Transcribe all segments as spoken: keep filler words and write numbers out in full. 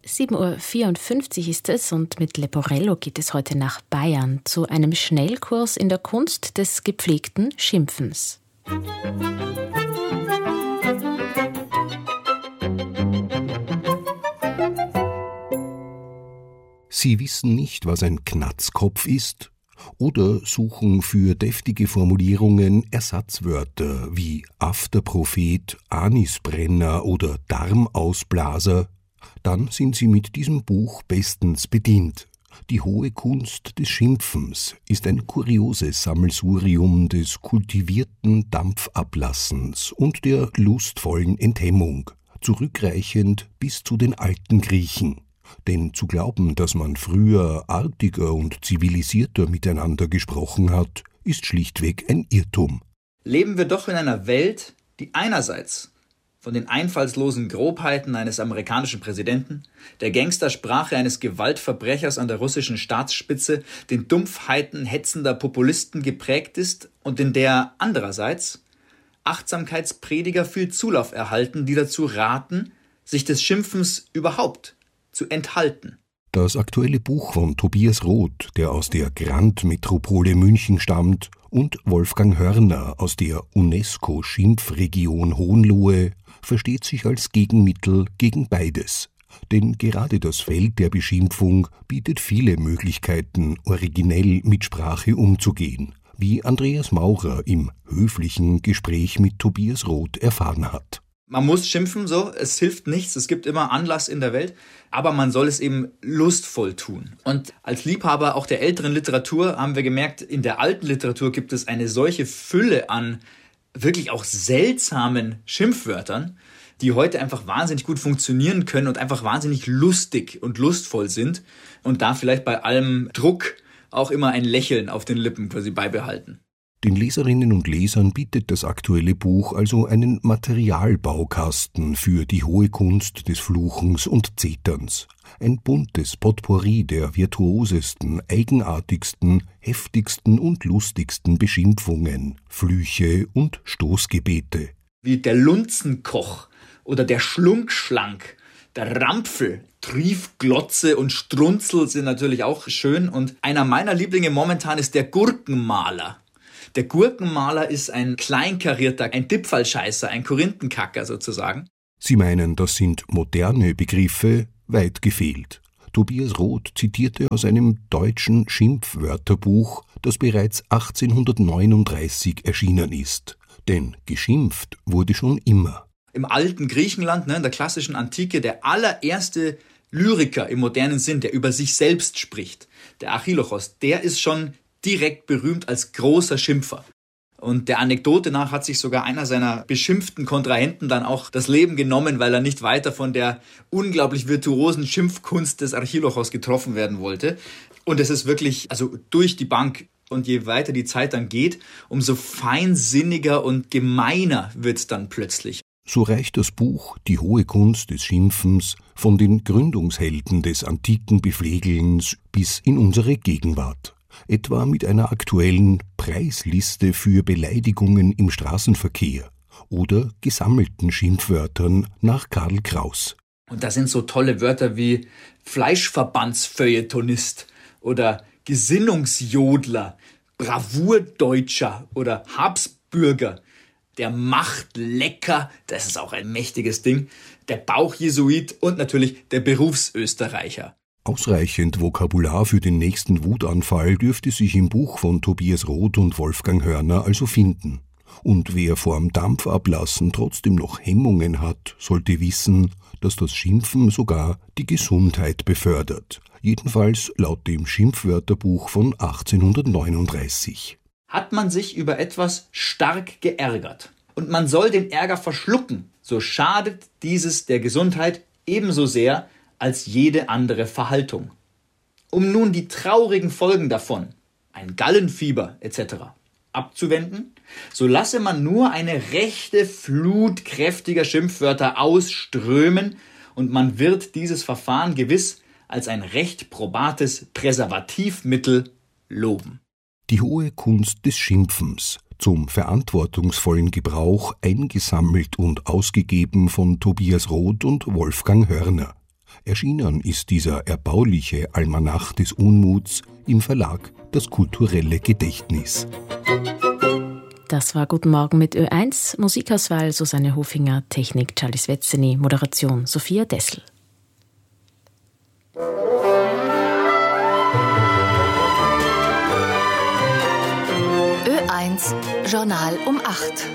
sieben Uhr vierundfünfzig ist es und mit Leporello geht es heute nach Bayern zu einem Schnellkurs in der Kunst des gepflegten Schimpfens. Sie wissen nicht, was ein Knatzkopf ist? Oder suchen für deftige Formulierungen Ersatzwörter wie Afterprophet, Anisbrenner oder Darmausblaser? Dann sind Sie mit diesem Buch bestens bedient. Die hohe Kunst des Schimpfens ist ein kurioses Sammelsurium des kultivierten Dampfablassens und der lustvollen Enthemmung, zurückreichend bis zu den alten Griechen. Denn zu glauben, dass man früher artiger und zivilisierter miteinander gesprochen hat, ist schlichtweg ein Irrtum. Leben wir doch in einer Welt, die einerseits von den einfallslosen Grobheiten eines amerikanischen Präsidenten, der Gangstersprache eines Gewaltverbrechers an der russischen Staatsspitze, den Dumpfheiten hetzender Populisten geprägt ist und in der andererseits Achtsamkeitsprediger viel Zulauf erhalten, die dazu raten, sich des Schimpfens überhaupt zu enthalten. Das aktuelle Buch von Tobias Roth, der aus der Grand-Metropole München stammt, und Wolfgang Hörner aus der UNESCO-Schimpfregion Hohenlohe, versteht sich als Gegenmittel gegen beides. Denn gerade das Feld der Beschimpfung bietet viele Möglichkeiten, originell mit Sprache umzugehen, wie Andreas Maurer im höflichen Gespräch mit Tobias Roth erfahren hat. Man muss schimpfen, so, es hilft nichts, es gibt immer Anlass in der Welt, aber man soll es eben lustvoll tun. Und als Liebhaber auch der älteren Literatur haben wir gemerkt, in der alten Literatur gibt es eine solche Fülle an wirklich auch seltsamen Schimpfwörtern, die heute einfach wahnsinnig gut funktionieren können und einfach wahnsinnig lustig und lustvoll sind und da vielleicht bei allem Druck auch immer ein Lächeln auf den Lippen quasi beibehalten. Den Leserinnen und Lesern bietet das aktuelle Buch also einen Materialbaukasten für die hohe Kunst des Fluchens und Zeterns. Ein buntes Potpourri der virtuosesten, eigenartigsten, heftigsten und lustigsten Beschimpfungen, Flüche und Stoßgebete. Wie der Lunzenkoch oder der Schlunkschlank, der Rampfel, Triefglotze und Strunzel sind natürlich auch schön. Und einer meiner Lieblinge momentan ist der Gurkenmaler. Der Gurkenmaler ist ein Kleinkarierter, ein Dippfallscheißer, ein Korinthenkacker sozusagen. Sie meinen, das sind moderne Begriffe? Weit gefehlt. Tobias Roth zitierte aus einem deutschen Schimpfwörterbuch, das bereits achtzehnhundertneununddreißig erschienen ist. Denn geschimpft wurde schon immer. Im alten Griechenland, ne, in der klassischen Antike, der allererste Lyriker im modernen Sinn, der über sich selbst spricht, der Achillochos, der ist schon direkt berühmt als großer Schimpfer. Und der Anekdote nach hat sich sogar einer seiner beschimpften Kontrahenten dann auch das Leben genommen, weil er nicht weiter von der unglaublich virtuosen Schimpfkunst des Archilochos getroffen werden wollte. Und es ist wirklich, also durch die Bank, und je weiter die Zeit dann geht, umso feinsinniger und gemeiner wird es dann plötzlich. So reicht das Buch Die hohe Kunst des Schimpfens von den Gründungshelden des antiken Beflegelns bis in unsere Gegenwart. Etwa mit einer aktuellen Preisliste für Beleidigungen im Straßenverkehr oder gesammelten Schimpfwörtern nach Karl Kraus. Und da sind so tolle Wörter wie Fleischverbandsfeuilletonist oder Gesinnungsjodler, Bravourdeutscher oder Habsbürger, der Machtlecker, das ist auch ein mächtiges Ding, der Bauchjesuit und natürlich der Berufsösterreicher. Ausreichend Vokabular für den nächsten Wutanfall dürfte sich im Buch von Tobias Roth und Wolfgang Hörner also finden. Und wer vorm Dampfablassen trotzdem noch Hemmungen hat, sollte wissen, dass das Schimpfen sogar die Gesundheit befördert. Jedenfalls laut dem Schimpfwörterbuch von achtzehnhundertneununddreißig. Hat man sich über etwas stark geärgert und man soll den Ärger verschlucken, so schadet dieses der Gesundheit ebenso sehr als jede andere Verhaltung. Um nun die traurigen Folgen davon, ein Gallenfieber et cetera, abzuwenden, so lasse man nur eine rechte Flut kräftiger Schimpfwörter ausströmen und man wird dieses Verfahren gewiss als ein recht probates Präservativmittel loben. Die hohe Kunst des Schimpfens, zum verantwortungsvollen Gebrauch eingesammelt und ausgegeben von Tobias Roth und Wolfgang Hörner. Erschienen ist dieser erbauliche Almanach des Unmuts im Verlag Das kulturelle Gedächtnis. Das war Guten Morgen mit Ö eins, Musikauswahl Susanne Hofinger, Technik Charlie Svetzeny, Moderation Sophia Dessel. Ö eins Journal um acht.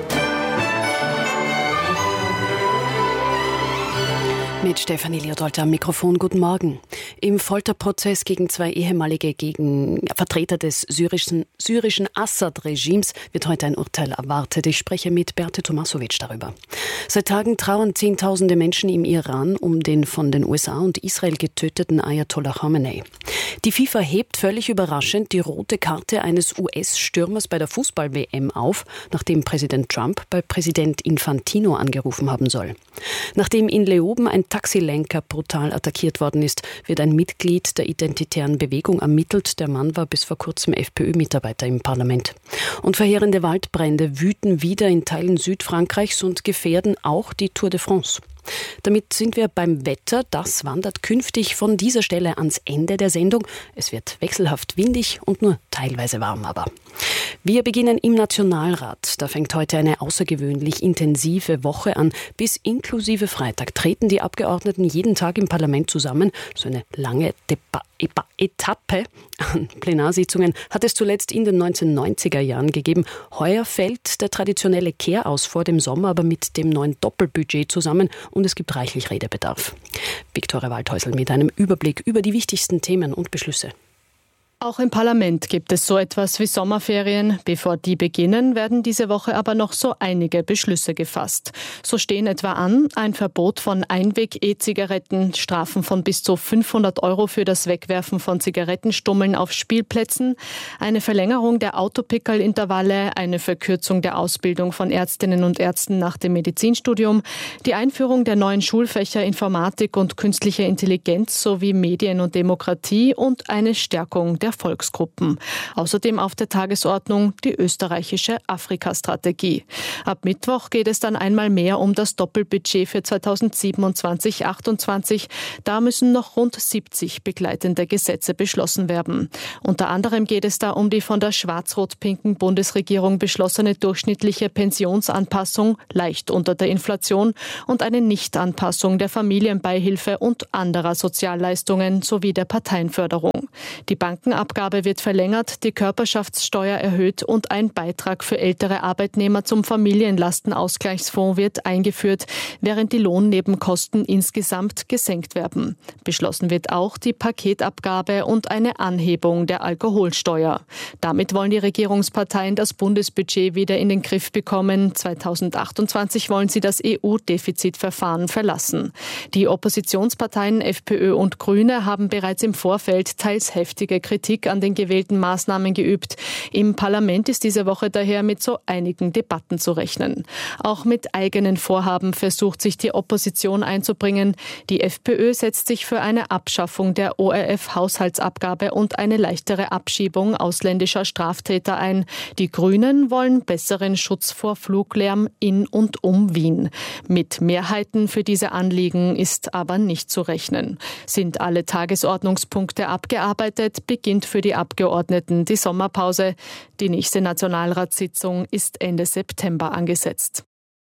Mit Stefanie Leodold am Mikrofon. Guten Morgen. Im Folterprozess gegen zwei ehemalige gegen Vertreter des syrischen, syrischen Assad-Regimes wird heute ein Urteil erwartet. Ich spreche mit Berthe Tomasovic darüber. Seit Tagen trauern Zehntausende Menschen im Iran um den von den U S A und Israel getöteten Ayatollah Khamenei. Die FIFA hebt völlig überraschend die rote Karte eines U S-Stürmers bei der Fußball-W M auf, nachdem Präsident Trump bei Präsident Infantino angerufen haben soll. Nachdem in Leoben ein Taxilenker brutal attackiert worden ist, wird ein Mitglied der Identitären Bewegung ermittelt. Der Mann war bis vor kurzem FPÖ-Mitarbeiter im Parlament. Und verheerende Waldbrände wüten wieder in Teilen Südfrankreichs und gefährden auch die Tour de France. Damit sind wir beim Wetter. Das wandert künftig von dieser Stelle ans Ende der Sendung. Es wird wechselhaft windig und nur teilweise warm aber. Wir beginnen im Nationalrat. Da fängt heute eine außergewöhnlich intensive Woche an. Bis inklusive Freitag treten die Abgeordneten jeden Tag im Parlament zusammen. So eine lange Debatte. Etappe an Plenarsitzungen hat es zuletzt in den neunzehnhundertneunziger Jahren gegeben. Heuer fällt der traditionelle Kehraus vor dem Sommer aber mit dem neuen Doppelbudget zusammen und es gibt reichlich Redebedarf. Viktoria Waldhäusl mit einem Überblick über die wichtigsten Themen und Beschlüsse. Auch im Parlament gibt es so etwas wie Sommerferien. Bevor die beginnen, werden diese Woche aber noch so einige Beschlüsse gefasst. So stehen etwa an ein Verbot von Einweg-E-Zigaretten, Strafen von bis zu fünfhundert Euro für das Wegwerfen von Zigarettenstummeln auf Spielplätzen, eine Verlängerung der Autopickerl-Intervalle, eine Verkürzung der Ausbildung von Ärztinnen und Ärzten nach dem Medizinstudium, die Einführung der neuen Schulfächer Informatik und künstliche Intelligenz sowie Medien und Demokratie und eine Stärkung der der Volksgruppen. Außerdem auf der Tagesordnung die österreichische Afrika-Strategie. Ab Mittwoch geht es dann einmal mehr um das Doppelbudget für zweitausendsiebenundzwanzig achtundzwanzig. Da müssen noch rund siebzig begleitende Gesetze beschlossen werden. Unter anderem geht es da um die von der schwarz-rot-pinken Bundesregierung beschlossene durchschnittliche Pensionsanpassung, leicht unter der Inflation, und eine Nichtanpassung der Familienbeihilfe und anderer Sozialleistungen sowie der Parteienförderung. Die Banken Abgabe wird verlängert, die Körperschaftssteuer erhöht und ein Beitrag für ältere Arbeitnehmer zum Familienlastenausgleichsfonds wird eingeführt, während die Lohnnebenkosten insgesamt gesenkt werden. Beschlossen wird auch die Paketabgabe und eine Anhebung der Alkoholsteuer. Damit wollen die Regierungsparteien das Bundesbudget wieder in den Griff bekommen. zweitausendachtundzwanzig wollen sie das E U-Defizitverfahren verlassen. Die Oppositionsparteien FPÖ und Grüne haben bereits im Vorfeld teils heftige Kritik an den gewählten Maßnahmen geübt. Im Parlament ist diese Woche daher mit so einigen Debatten zu rechnen. Auch mit eigenen Vorhaben versucht sich die Opposition einzubringen. Die FPÖ setzt sich für eine Abschaffung der O R F-Haushaltsabgabe und eine leichtere Abschiebung ausländischer Straftäter ein. Die Grünen wollen besseren Schutz vor Fluglärm in und um Wien. Mit Mehrheiten für diese Anliegen ist aber nicht zu rechnen. Sind alle Tagesordnungspunkte abgearbeitet, beginnt für die Abgeordneten die Sommerpause. Die nächste Nationalratssitzung ist Ende September angesetzt.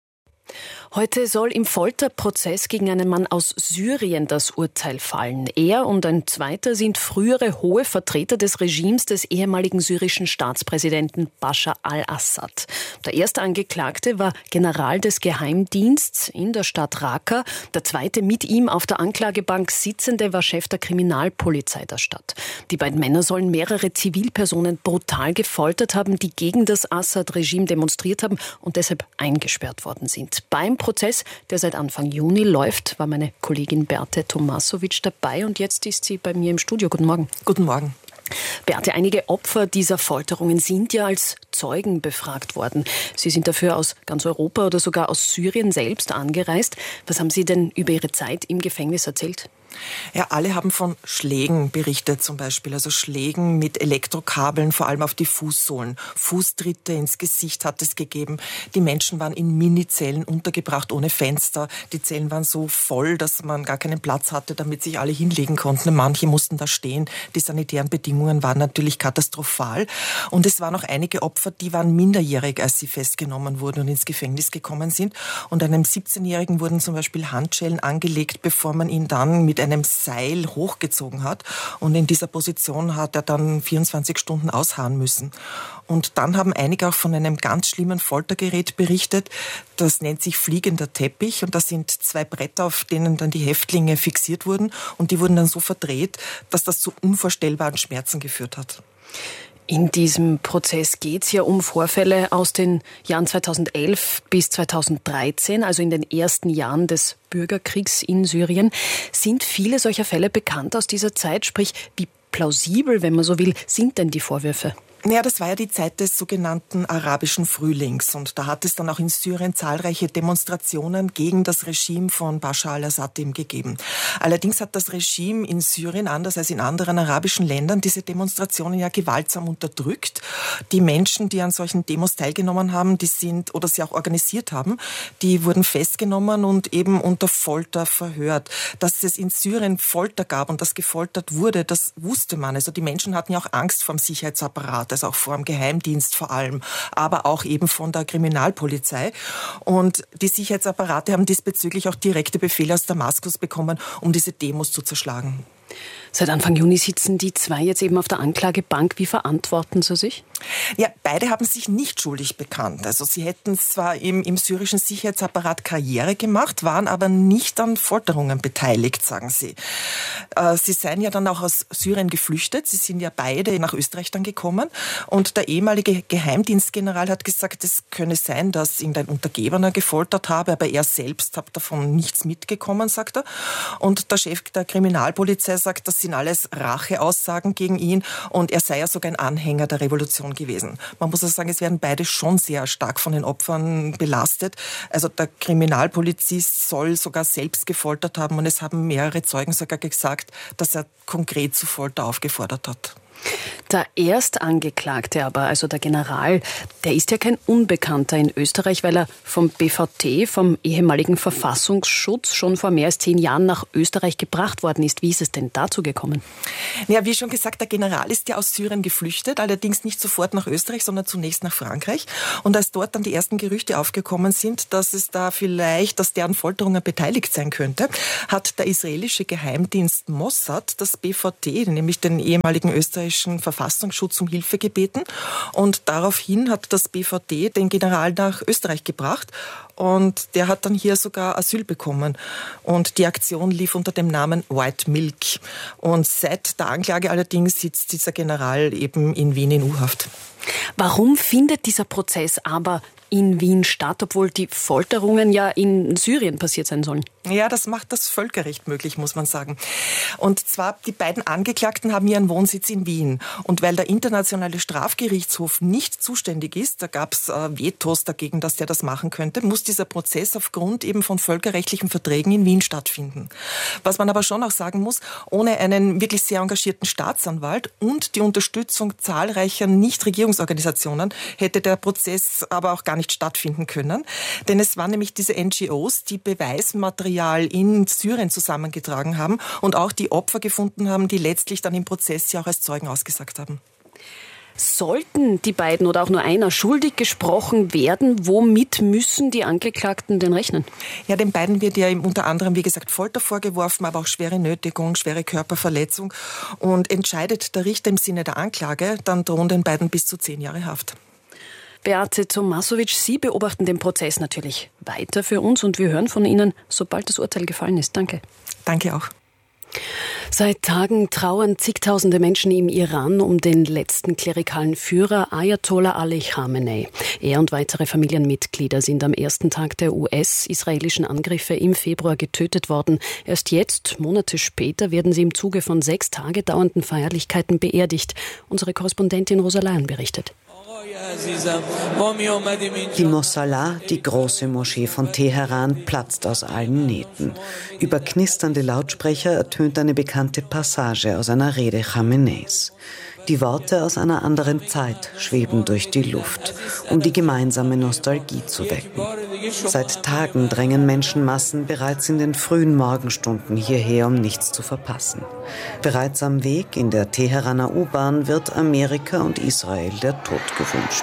Heute soll im Folterprozess gegen einen Mann aus Syrien das Urteil fallen. Er und ein zweiter sind frühere hohe Vertreter des Regimes des ehemaligen syrischen Staatspräsidenten Bashar al-Assad. Der erste Angeklagte war General des Geheimdienstes in der Stadt Raqqa. Der zweite, mit ihm auf der Anklagebank sitzende, war Chef der Kriminalpolizei der Stadt. Die beiden Männer sollen mehrere Zivilpersonen brutal gefoltert haben, die gegen das Assad-Regime demonstriert haben und deshalb eingesperrt worden sind. Beim Prozess, der seit Anfang Juni läuft, war meine Kollegin Berthe Tomasovic dabei und jetzt ist sie bei mir im Studio. Guten Morgen. Guten Morgen. Berthe, einige Opfer dieser Folterungen sind ja als Zeugen befragt worden. Sie sind dafür aus ganz Europa oder sogar aus Syrien selbst angereist. Was haben Sie denn über Ihre Zeit im Gefängnis erzählt? Ja, alle haben von Schlägen berichtet zum Beispiel, also Schlägen mit Elektrokabeln, vor allem auf die Fußsohlen. Fußtritte ins Gesicht hat es gegeben. Die Menschen waren in Minizellen untergebracht, ohne Fenster. Die Zellen waren so voll, dass man gar keinen Platz hatte, damit sich alle hinlegen konnten. Manche mussten da stehen. Die sanitären Bedingungen waren natürlich katastrophal. Und es waren auch einige Opfer, die waren minderjährig, als sie festgenommen wurden und ins Gefängnis gekommen sind. Und einem siebzehnjährigen wurden zum Beispiel Handschellen angelegt, bevor man ihn dann mit einem Seil hochgezogen hat. Und in dieser Position hat er dann vierundzwanzig Stunden ausharren müssen. Und dann haben einige auch von einem ganz schlimmen Foltergerät berichtet. Das nennt sich fliegender Teppich. Und das sind zwei Bretter, auf denen dann die Häftlinge fixiert wurden. Und die wurden dann so verdreht, dass das zu unvorstellbaren Schmerzen geführt hat. In diesem Prozess geht es ja um Vorfälle aus den Jahren zweitausendelf bis zweitausenddreizehn, also in den ersten Jahren des Bürgerkriegs in Syrien. Sind viele solcher Fälle bekannt aus dieser Zeit? Sprich, wie plausibel, wenn man so will, sind denn die Vorwürfe? Ja, das war ja die Zeit des sogenannten arabischen Frühlings. Und da hat es dann auch in Syrien zahlreiche Demonstrationen gegen das Regime von Bashar al-Assad eben gegeben. Allerdings hat das Regime in Syrien, anders als in anderen arabischen Ländern, diese Demonstrationen ja gewaltsam unterdrückt. Die Menschen, die an solchen Demos teilgenommen haben, die sind, oder sie auch organisiert haben, die wurden festgenommen und eben unter Folter verhört. Dass es in Syrien Folter gab und dass gefoltert wurde, das wusste man. Also die Menschen hatten ja auch Angst vor dem Sicherheitsapparat. Also auch vor dem Geheimdienst vor allem, aber auch eben von der Kriminalpolizei. Und die Sicherheitsapparate haben diesbezüglich auch direkte Befehle aus Damaskus bekommen, um diese Demos zu zerschlagen. Seit Anfang Juni sitzen die zwei jetzt eben auf der Anklagebank. Wie verantworten sie sich? Ja, beide haben sich nicht schuldig bekannt. Also sie hätten zwar im, im syrischen Sicherheitsapparat Karriere gemacht, waren aber nicht an Folterungen beteiligt, sagen sie. Äh, sie seien ja dann auch aus Syrien geflüchtet. Sie sind ja beide nach Österreich dann gekommen. Und der ehemalige Geheimdienstgeneral hat gesagt, es könne sein, dass ihn ein Untergebener gefoltert habe, aber er selbst hat davon nichts mitgekommen, sagt er. Und der Chef der Kriminalpolizei sagt, das sind alles Racheaussagen gegen ihn und er sei ja sogar ein Anhänger der Revolution gewesen. Man muss also sagen, es werden beide schon sehr stark von den Opfern belastet. Also der Kriminalpolizist soll sogar selbst gefoltert haben und es haben mehrere Zeugen sogar gesagt, dass er konkret zu Folter aufgefordert hat. Der Erstangeklagte aber, also der General, der ist ja kein Unbekannter in Österreich, weil er vom B V T, vom ehemaligen Verfassungsschutz, schon vor mehr als zehn Jahren nach Österreich gebracht worden ist. Wie ist es denn dazu gekommen? Ja, wie schon gesagt, der General ist ja aus Syrien geflüchtet, allerdings nicht sofort nach Österreich, sondern zunächst nach Frankreich. Und als dort dann die ersten Gerüchte aufgekommen sind, dass es da vielleicht, dass der an Folterungen beteiligt sein könnte, hat der israelische Geheimdienst Mossad das B V T, nämlich den ehemaligen österreichischen Verfassungsschutz, um Hilfe gebeten. Und daraufhin hat das B V T den General nach Österreich gebracht. Und der hat dann hier sogar Asyl bekommen. Und die Aktion lief unter dem Namen White Milk. Und seit der Anklage allerdings sitzt dieser General eben in Wien in U-Haft. Warum findet dieser Prozess aber in Wien statt, obwohl die Folterungen ja in Syrien passiert sein sollen? Ja, das macht das Völkerrecht möglich, muss man sagen. Und zwar, die beiden Angeklagten haben ihren Wohnsitz in Wien. Und weil der Internationale Strafgerichtshof nicht zuständig ist, da gab es äh, Vetos dagegen, dass der das machen könnte, muss dieser Prozess aufgrund eben von völkerrechtlichen Verträgen in Wien stattfinden. Was man aber schon auch sagen muss, ohne einen wirklich sehr engagierten Staatsanwalt und die Unterstützung zahlreicher Nichtregierungsorganisationen hätte der Prozess aber auch gar nicht stattfinden können. Denn es waren nämlich diese N G Os, die Beweismaterial in Syrien zusammengetragen haben und auch die Opfer gefunden haben, die letztlich dann im Prozess ja auch als Zeugen ausgesagt haben. Sollten die beiden oder auch nur einer schuldig gesprochen werden, womit müssen die Angeklagten denn rechnen? Ja, den beiden wird ja unter anderem, wie gesagt, Folter vorgeworfen, aber auch schwere Nötigung, schwere Körperverletzung. Und entscheidet der Richter im Sinne der Anklage, dann drohen den beiden bis zu zehn Jahre Haft. Beate Tomasovic, Sie beobachten den Prozess natürlich weiter für uns und wir hören von Ihnen, sobald das Urteil gefallen ist. Danke. Danke auch. Seit Tagen trauern zigtausende Menschen im Iran um den letzten klerikalen Führer Ayatollah Ali Khamenei. Er und weitere Familienmitglieder sind am ersten Tag der U S-israelischen Angriffe im Februar getötet worden. Erst jetzt, Monate später, werden sie im Zuge von sechs Tage dauernden Feierlichkeiten beerdigt. Unsere Korrespondentin Rosa Leyen berichtet. Die Mossallah, die große Moschee von Teheran, platzt aus allen Nähten. Über knisternde Lautsprecher ertönt eine bekannte Passage aus einer Rede Khameneis. Die Worte aus einer anderen Zeit schweben durch die Luft, um die gemeinsame Nostalgie zu wecken. Seit Tagen drängen Menschenmassen bereits in den frühen Morgenstunden hierher, um nichts zu verpassen. Bereits am Weg in der Teheraner U-Bahn wird Amerika und Israel der Tod gewünscht.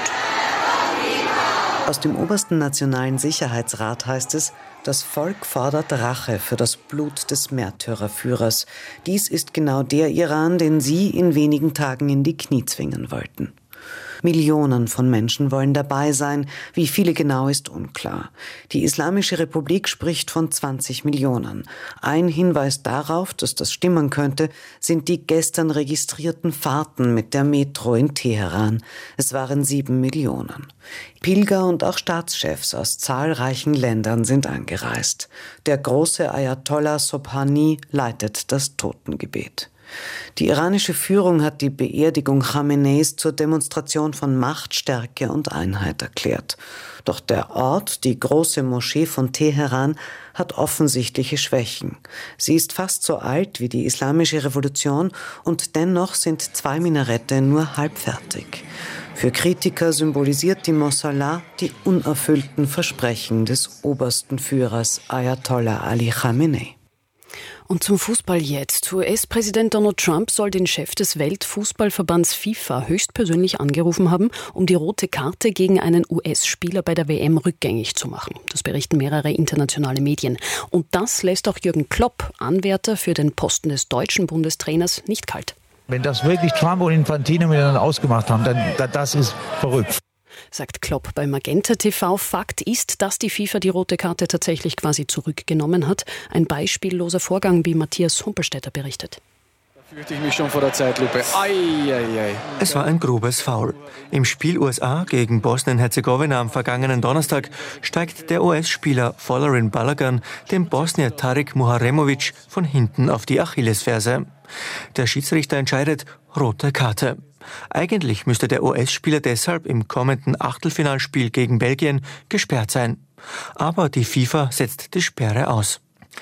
Aus dem obersten Nationalen Sicherheitsrat heißt es, das Volk fordert Rache für das Blut des Märtyrerführers. Dies ist genau der Iran, den sie in wenigen Tagen in die Knie zwingen wollten. Millionen von Menschen wollen dabei sein. Wie viele genau ist unklar. Die Islamische Republik spricht von zwanzig Millionen. Ein Hinweis darauf, dass das stimmen könnte, sind die gestern registrierten Fahrten mit der Metro in Teheran. Es waren sieben Millionen. Pilger und auch Staatschefs aus zahlreichen Ländern sind angereist. Der große Ayatollah Sobhani leitet das Totengebet. Die iranische Führung hat die Beerdigung Khameneis zur Demonstration von Macht, Stärke und Einheit erklärt. Doch der Ort, die große Moschee von Teheran, hat offensichtliche Schwächen. Sie ist fast so alt wie die Islamische Revolution und dennoch sind zwei Minarette nur halbfertig. Für Kritiker symbolisiert die Mossallah die unerfüllten Versprechen des obersten Führers Ayatollah Ali Khamenei. Und zum Fußball jetzt. U S-Präsident Donald Trump soll den Chef des Weltfußballverbands FIFA höchstpersönlich angerufen haben, um die rote Karte gegen einen U S-Spieler bei der W M rückgängig zu machen. Das berichten mehrere internationale Medien. Und das lässt auch Jürgen Klopp, Anwärter für den Posten des deutschen Bundestrainers, nicht kalt. Wenn das wirklich Trump und Infantino miteinander ausgemacht haben, dann das ist verrückt. Sagt Klopp bei Magenta T V. Fakt ist, dass die FIFA die rote Karte tatsächlich quasi zurückgenommen hat. Ein beispielloser Vorgang, wie Matthias Humpelstädter berichtet. Da fürchte ich mich schon vor der Zeitlupe. Ai, ai, ai. Es war ein grobes Foul. Im Spiel U S A gegen Bosnien-Herzegowina am vergangenen Donnerstag steigt der U S-Spieler Folarin Balogun dem Bosnier Tarik Muharemovic von hinten auf die Achillesferse. Der Schiedsrichter entscheidet, rote Karte. Eigentlich müsste der U S-Spieler deshalb im kommenden Achtelfinalspiel gegen Belgien gesperrt sein. Aber die FIFA setzt die Sperre aus.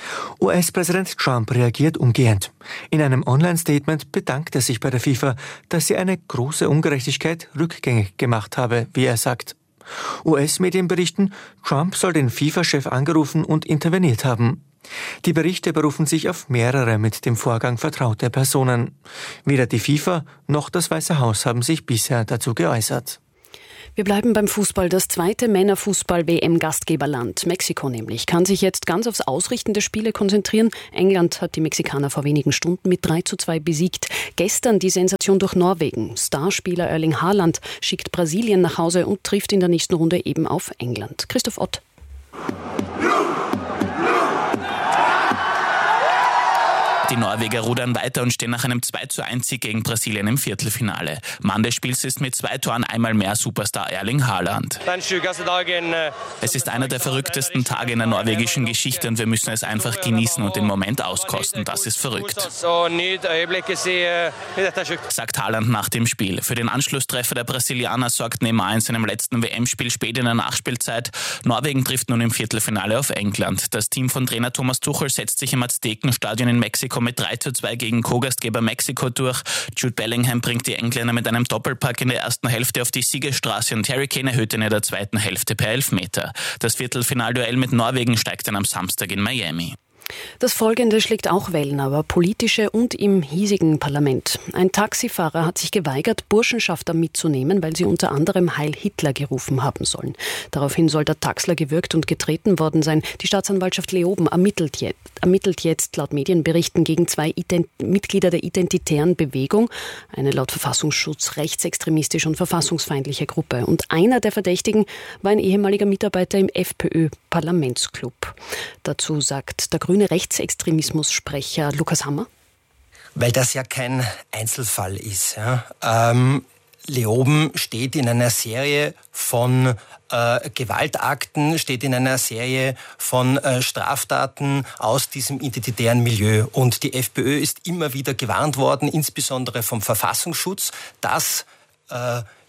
U S-Präsident Trump reagiert umgehend. In einem Online-Statement bedankt er sich bei der FIFA, dass sie eine große Ungerechtigkeit rückgängig gemacht habe, wie er sagt. U S-Medien berichten, Trump soll den FIFA-Chef angerufen und interveniert haben. Die Berichte berufen sich auf mehrere mit dem Vorgang vertraute Personen. Weder die FIFA noch das Weiße Haus haben sich bisher dazu geäußert. Wir bleiben beim Fußball. Das zweite Männerfußball-W M-Gastgeberland, Mexiko nämlich, kann sich jetzt ganz aufs Ausrichten der Spiele konzentrieren. England hat die Mexikaner vor wenigen Stunden mit drei zu zwei besiegt. Gestern die Sensation durch Norwegen. Starspieler Erling Haaland schickt Brasilien nach Hause und trifft in der nächsten Runde eben auf England. Christoph Ott. Die Norweger rudern weiter und stehen nach einem zwei zu eins Sieg gegen Brasilien im Viertelfinale. Mann des Spiels ist mit zwei Toren einmal mehr Superstar Erling Haaland. Es ist einer der verrücktesten Tage in der norwegischen Geschichte und wir müssen es einfach genießen und den Moment auskosten. Das ist verrückt, sagt Haaland nach dem Spiel. Für den Anschlusstreffer der Brasilianer sorgt Neymar in seinem letzten W M-Spiel spät in der Nachspielzeit. Norwegen trifft nun im Viertelfinale auf England. Das Team von Trainer Thomas Tuchel setzt sich im Aztekenstadion in Mexiko mit drei zu zwei gegen Co-Gastgeber Mexiko durch. Jude Bellingham bringt die Engländer mit einem Doppelpack in der ersten Hälfte auf die Siegesstraße und Harry Kane erhöht in der zweiten Hälfte per Elfmeter. Das Viertelfinalduell mit Norwegen steigt dann am Samstag in Miami. Das Folgende schlägt auch Wellen, aber politische und im hiesigen Parlament. Ein Taxifahrer hat sich geweigert, Burschenschafter mitzunehmen, weil sie unter anderem Heil Hitler gerufen haben sollen. Daraufhin soll der Taxler gewürgt und getreten worden sein. Die Staatsanwaltschaft Leoben ermittelt jetzt, ermittelt jetzt laut Medienberichten gegen zwei Ident- Mitglieder der Identitären Bewegung, eine laut Verfassungsschutz rechtsextremistische und verfassungsfeindliche Gruppe. Und einer der Verdächtigen war ein ehemaliger Mitarbeiter im FPÖ-Parlamentsclub. Dazu sagt der grüne Rechtsextremismus-Sprecher Lukas Hammer. Weil das ja kein Einzelfall ist. Ja. Ähm, Leoben steht in einer Serie von äh, Gewaltakten, steht in einer Serie von äh, Straftaten aus diesem identitären Milieu. Und die FPÖ ist immer wieder gewarnt worden, insbesondere vom Verfassungsschutz, dass äh,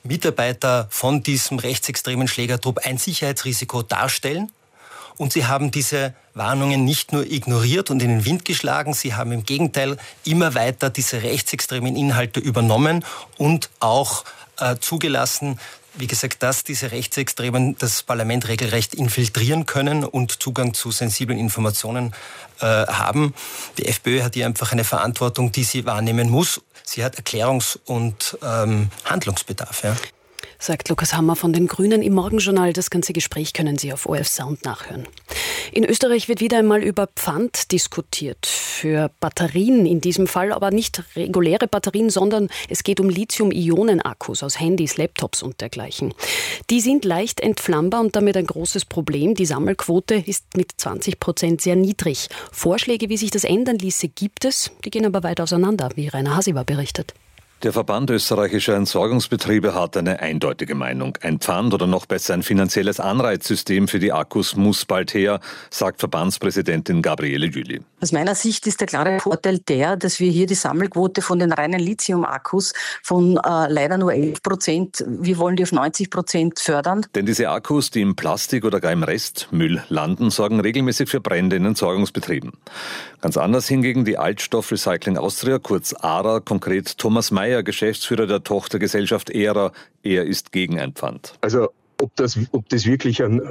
Mitarbeiter von diesem rechtsextremen Schlägertrupp ein Sicherheitsrisiko darstellen. Und sie haben diese Warnungen nicht nur ignoriert und in den Wind geschlagen, sie haben im Gegenteil immer weiter diese rechtsextremen Inhalte übernommen und auch äh, zugelassen, wie gesagt, dass diese Rechtsextremen das Parlament regelrecht infiltrieren können und Zugang zu sensiblen Informationen äh, haben. Die FPÖ hat hier einfach eine Verantwortung, die sie wahrnehmen muss. Sie hat Erklärungs- und ähm, Handlungsbedarf. Ja. Sagt Lukas Hammer von den Grünen im Morgenjournal. Das ganze Gespräch können Sie auf O R F Sound nachhören. In Österreich wird wieder einmal über Pfand diskutiert. Für Batterien in diesem Fall, aber nicht reguläre Batterien, sondern es geht um Lithium-Ionen-Akkus aus Handys, Laptops und dergleichen. Die sind leicht entflammbar und damit ein großes Problem. Die Sammelquote ist mit zwanzig Prozent sehr niedrig. Vorschläge, wie sich das ändern ließe, gibt es. Die gehen aber weit auseinander, wie Rainer Hasiber berichtet. Der Verband österreichischer Entsorgungsbetriebe hat eine eindeutige Meinung. Ein Pfand oder noch besser ein finanzielles Anreizsystem für die Akkus muss bald her, sagt Verbandspräsidentin Gabriele Jüli. Aus meiner Sicht ist der klare Vorteil der, dass wir hier die Sammelquote von den reinen Lithium-Akkus von äh, leider nur elf Prozent, wir wollen die auf neunzig Prozent fördern. Denn diese Akkus, die im Plastik oder gar im Restmüll landen, sorgen regelmäßig für Brände in Entsorgungsbetrieben. Ganz anders hingegen die Altstoff Recycling Austria, kurz A R A, konkret Thomas Mayer, Geschäftsführer der Tochtergesellschaft E R A. Er ist gegen ein Pfand. Also ob das, ob das wirklich an,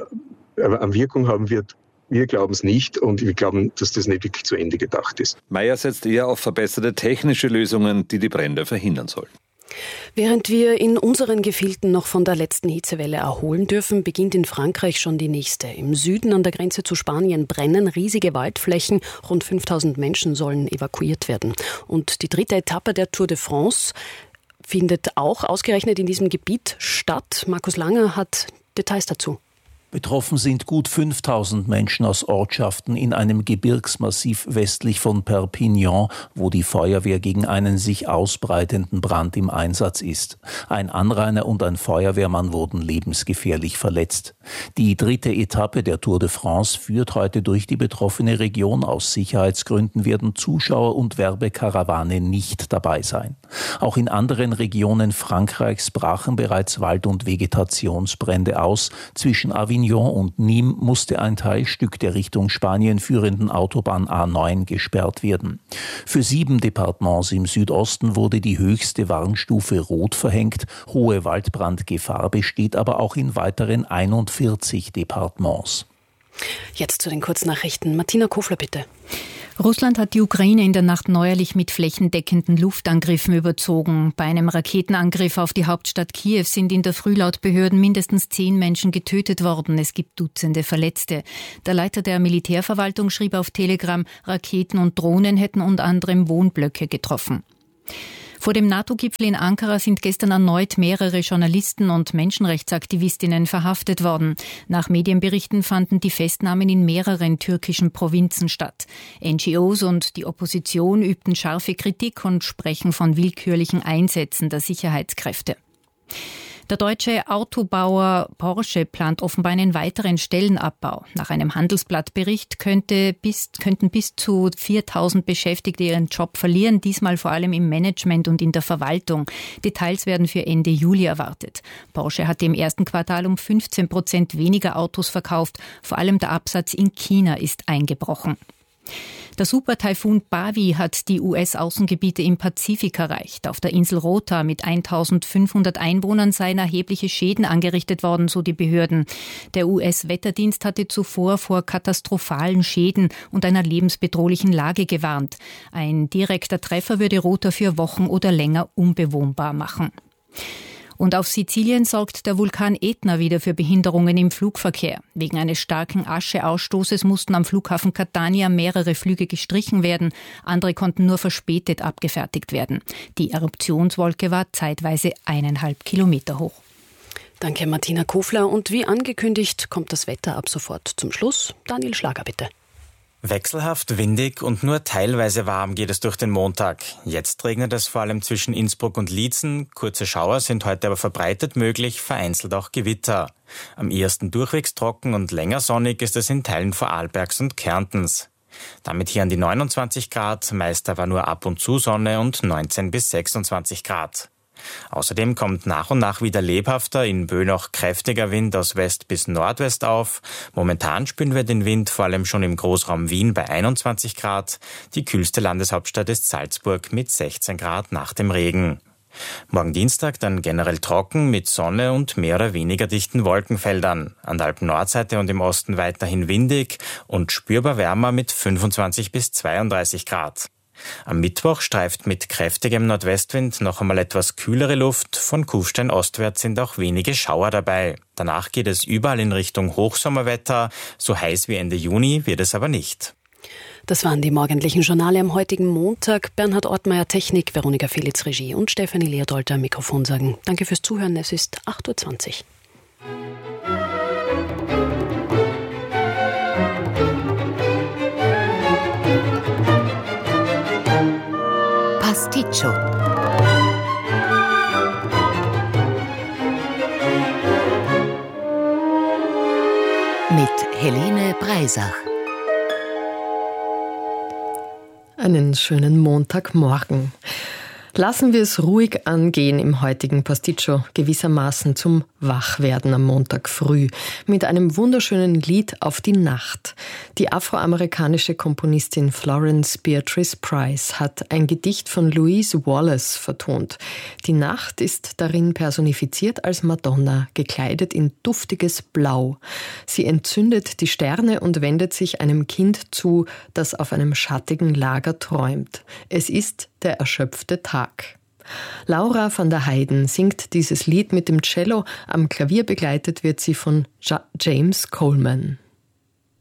an Wirkung haben wird, wir glauben es nicht und wir glauben, dass das nicht wirklich zu Ende gedacht ist. Mayer setzt eher auf verbesserte technische Lösungen, die die Brände verhindern sollen. Während wir in unseren Gefilden noch von der letzten Hitzewelle erholen dürfen, beginnt in Frankreich schon die nächste. Im Süden an der Grenze zu Spanien brennen riesige Waldflächen. Rund fünftausend Menschen sollen evakuiert werden. Und die dritte Etappe der Tour de France findet auch ausgerechnet in diesem Gebiet statt. Markus Langer hat Details dazu. Betroffen sind gut fünftausend Menschen aus Ortschaften in einem Gebirgsmassiv westlich von Perpignan, wo die Feuerwehr gegen einen sich ausbreitenden Brand im Einsatz ist. Ein Anrainer und ein Feuerwehrmann wurden lebensgefährlich verletzt. Die dritte Etappe der Tour de France führt heute durch die betroffene Region. Aus Sicherheitsgründen werden Zuschauer und Werbekarawane nicht dabei sein. Auch in anderen Regionen Frankreichs brachen bereits Wald- und Vegetationsbrände aus. Zwischen Avignon und Nîmes musste ein Teilstück der Richtung Spanien führenden Autobahn A neun gesperrt werden. Für sieben Departements im Südosten wurde die höchste Warnstufe Rot verhängt. Hohe Waldbrandgefahr besteht aber auch in weiteren einundvierzig Departements. Jetzt zu den Kurznachrichten. Martina Kofler, bitte. Russland hat die Ukraine in der Nacht neuerlich mit flächendeckenden Luftangriffen überzogen. Bei einem Raketenangriff auf die Hauptstadt Kiew sind in der Früh laut Behörden mindestens zehn Menschen getötet worden. Es gibt Dutzende Verletzte. Der Leiter der Militärverwaltung schrieb auf Telegram, Raketen und Drohnen hätten unter anderem Wohnblöcke getroffen. Vor dem NATO-Gipfel in Ankara sind gestern erneut mehrere Journalisten und Menschenrechtsaktivistinnen verhaftet worden. Nach Medienberichten fanden die Festnahmen in mehreren türkischen Provinzen statt. N G Os und die Opposition übten scharfe Kritik und sprechen von willkürlichen Einsätzen der Sicherheitskräfte. Der deutsche Autobauer Porsche plant offenbar einen weiteren Stellenabbau. Nach einem Handelsblattbericht könnte bis, könnten bis zu viertausend Beschäftigte ihren Job verlieren, diesmal vor allem im Management und in der Verwaltung. Details werden für Ende Juli erwartet. Porsche hatte im ersten Quartal um fünfzehn Prozent weniger Autos verkauft. Vor allem der Absatz in China ist eingebrochen. Der Supertaifun Bavi hat die U S-Außengebiete im Pazifik erreicht. Auf der Insel Rota mit eintausendfünfhundert Einwohnern seien erhebliche Schäden angerichtet worden, so die Behörden. Der U S-Wetterdienst hatte zuvor vor katastrophalen Schäden und einer lebensbedrohlichen Lage gewarnt. Ein direkter Treffer würde Rota für Wochen oder länger unbewohnbar machen. Und auf Sizilien sorgt der Vulkan Ätna wieder für Behinderungen im Flugverkehr. Wegen eines starken Ascheausstoßes mussten am Flughafen Catania mehrere Flüge gestrichen werden. Andere konnten nur verspätet abgefertigt werden. Die Eruptionswolke war zeitweise eineinhalb Kilometer hoch. Danke, Martina Kofler. Und wie angekündigt kommt das Wetter ab sofort zum Schluss. Daniel Schlager, bitte. Wechselhaft, windig und nur teilweise warm geht es durch den Montag. Jetzt regnet es vor allem zwischen Innsbruck und Liezen. Kurze Schauer sind heute aber verbreitet möglich, vereinzelt auch Gewitter. Am ehesten durchwegs trocken und länger sonnig ist es in Teilen Vorarlbergs und Kärntens. Damit hier an die neunundzwanzig Grad, meist aber nur ab und zu Sonne und neunzehn bis sechsundzwanzig Grad. Außerdem kommt nach und nach wieder lebhafter, in Bö noch kräftiger Wind aus West bis Nordwest auf. Momentan spüren wir den Wind vor allem schon im Großraum Wien bei einundzwanzig Grad. Die kühlste Landeshauptstadt ist Salzburg mit sechzehn Grad nach dem Regen. Morgen Dienstag dann generell trocken mit Sonne und mehr oder weniger dichten Wolkenfeldern. An der Alpen-Nordseite und im Osten weiterhin windig und spürbar wärmer mit fünfundzwanzig bis zweiunddreißig Grad. Am Mittwoch streift mit kräftigem Nordwestwind noch einmal etwas kühlere Luft. Von Kufstein ostwärts sind auch wenige Schauer dabei. Danach geht es überall in Richtung Hochsommerwetter. So heiß wie Ende Juni wird es aber nicht. Das waren die morgendlichen Journale am heutigen Montag. Bernhard Ortmeier Technik, Veronika Felitz Regie und Stefanie Leodolter Mikrofon sagen danke fürs Zuhören. Es ist acht Uhr zwanzig. Pasticcio. Mit Helene Breisach. Einen schönen Montagmorgen. Lassen wir es ruhig angehen im heutigen Pasticcio, gewissermaßen zum Wachwerden am Montag früh, mit einem wunderschönen Lied auf die Nacht. Die afroamerikanische Komponistin Florence Beatrice Price hat ein Gedicht von Louise Wallace vertont. Die Nacht ist darin personifiziert als Madonna, gekleidet in duftiges Blau. Sie entzündet die Sterne und wendet sich einem Kind zu, das auf einem schattigen Lager träumt. Es ist der erschöpfte Tag. Laura van der Heijden singt dieses Lied mit dem Cello. Am Klavier begleitet wird sie von Ja- James Coleman.